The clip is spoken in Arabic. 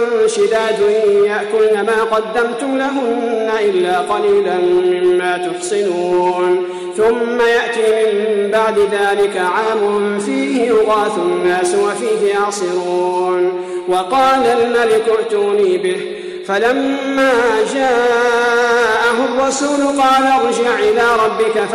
شداد يأكلن ما قدمتم لهن إلا قليلا مما تحصنون ثم يأتي من بعد ذلك عام فيه يغاث الناس وفيه يعصرون وقال الملك ائتوني به فلما جاءه الرسول قال ارجع إلى ربك